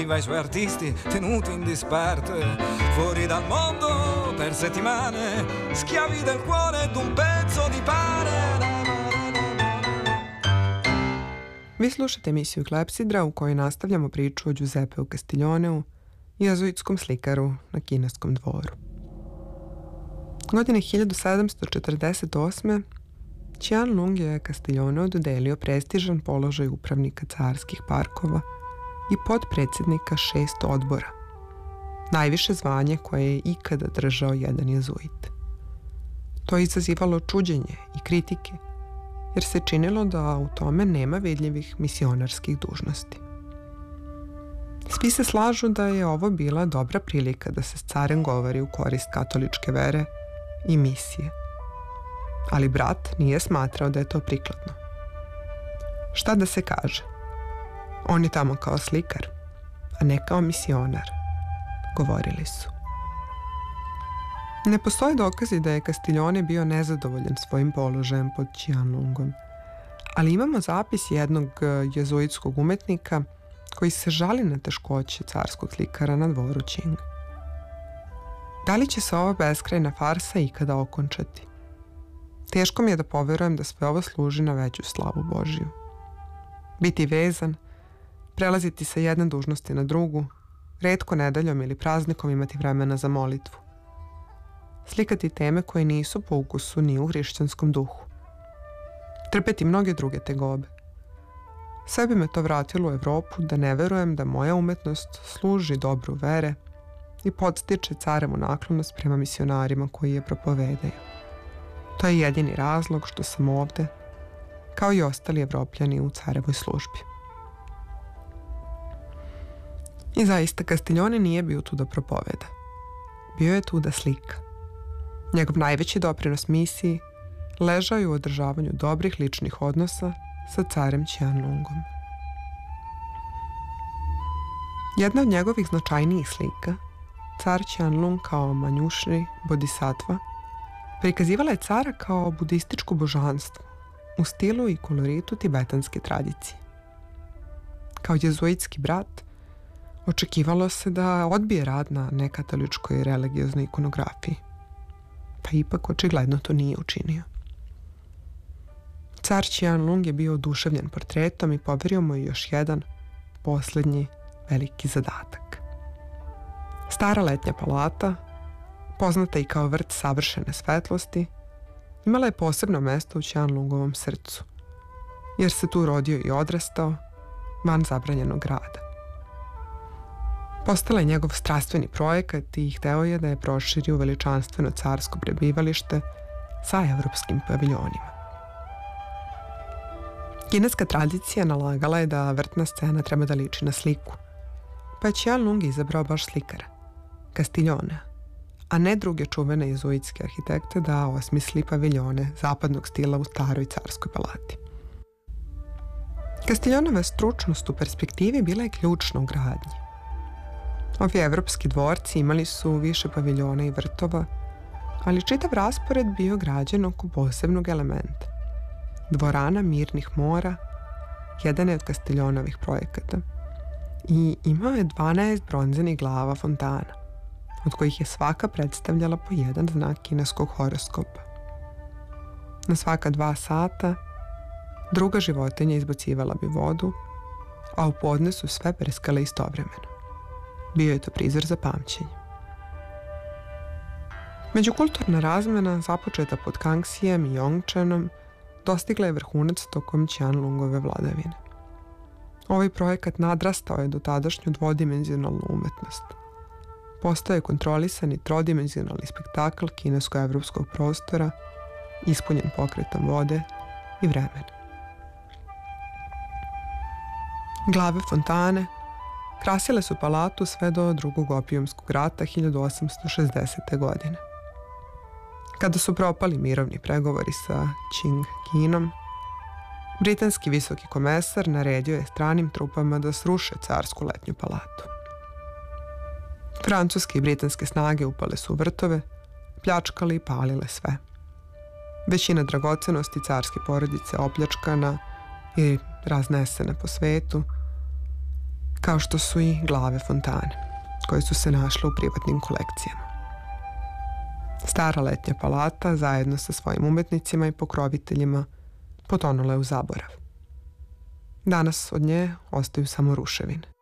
I suoi artisti tenuti in disparte, fuori dal mondo per settimane, schiavi del cuore ed un pezzo di pane. Vi slušate emisiju Klepsidra u kojoj nastavljamo priču o Giuseppeu Castiglioneu, jezuitskom slikaru na kineskom dvoru. Godine 1748. Qianlong je Castiglioneu dodelio prestižan položaj upravnika carskih parkova i potpredsjednika 6 odbora, najviše zvanje koje je ikada držao jedan jezuit. To je izazivalo čuđenje i kritike, jer se činilo da u tome nema vidljivih misionarskih dužnosti. Svi se slažu da je ovo bila dobra prilika da se s carem govori u korist katoličke vere i misije. Ali brat nije smatrao da je to prikladno. Šta da se kaže? On je tamo kao slikar, a ne kao misionar, govorili su. Ne postoje dokazi da je Castiglione bio nezadovoljan svojim položajem pod Qianlongom, ali imamo zapis jednog jezuitskog umetnika koji se žali na teškoće carskog slikara na dvoru Qing. Da li će se ova beskrajna farsa ikada okončati? Teško mi je da poverujem da sve ovo služi na veću slavu Božiju. Biti vezan, prelaziti sa jedne dužnosti na drugu, retko nedeljom ili praznikom imati vremena za molitvu. Slikati teme koje nisu po ukusu ni u hrišćanskom duhu. Trpeti mnoge druge tegobe. Sve bi me to vratilo u Evropu da ne verujem da moja umetnost služi dobru vere i podstiče carevu naklonost prema misionarima koji je propovedaju. To je jedini razlog što sam ovde, kao i ostali Evropljani u carevoj službi. I zaista, Castiglione nije bio tu da propoveda. Bio je tu da slika. Njegov najveći doprinos misiji ležao je u održavanju dobrih ličnih odnosa sa carem Qianlongom. Jedna od njegovih značajnijih slika, car Qianlong kao Manjushri Bodhisattva, prikazivala je cara kao budističko božanstvo u stilu i koloritu tibetanske tradicije. Kao jezuitski brat, očekivalo se da odbije rad na nekatoličkoj religioznoj ikonografiji, pa ipak očigledno to nije učinio. Car Qianlong je bio oduševljen portretom i poverio mu je još jedan, poslednji, veliki zadatak. Stara letnja palata, poznata i kao vrt savršene svetlosti, imala je posebno mesto u Qianlongovom srcu, jer se tu rodio i odrastao van zabranjenog grada. Postala je njegov strastveni projekat i hteo je da je proširi u veličanstveno carsko prebivalište sa evropskim paviljonima. Kineska tradicija nalagala je da vrtna scena treba da liči na sliku, pa je Qianlong izabrao baš slikara, Castiglionea, a ne druge čuvene jezuitske arhitekte da osmisli paviljone zapadnog stila u staroj carskoj palati. Castiglioneva stručnost u perspektivi bila je ključna u gradnji. Ovi evropski dvorci imali su više paviljona i vrtova, ali čitav raspored bio građen oko posebnog elementa. Dvorana mirnih mora, jedan je od Castiglionovih projekata, i imao je 12 bronzenih glava fontana, od kojih je svaka predstavljala po jedan znak kineskog horoskopa. Na svaka 2 sata druga životinja izbacivala bi vodu, a u podne su sve prskale istovremeno. Bio je to prizor za pamćenje. Međukulturna razmena, započeta pod Kangxijem i Yongchenom, dostigla je vrhunac tokom Qianlongove vladavine. Ovaj projekat nadrastao je do tadašnju dvodimenzionalnu umetnost. Postao je kontrolisani trodimenzionalni spektakl kinesko-evropskog prostora, ispunjen pokretom vode i vremena. Glave fontane krasile su palatu sve do drugog opijumskog rata 1860. godine. Kada su propali mirovni pregovori sa Qing Kinom, britanski visoki komesar naredio je stranim trupama da sruše carsku letnju palatu. Francuske i britanske snage upale su u vrtove, pljačkale i palile sve. Većina dragocenosti carske porodice opljačkana i raznesena po svetu. kao što su i glave fontane, koje su se našle u privatnim kolekcijama. Stara letnja palata, zajedno sa svojim umetnicima i pokroviteljima, potonula je u zaborav. Danas od nje ostaju samo ruševine.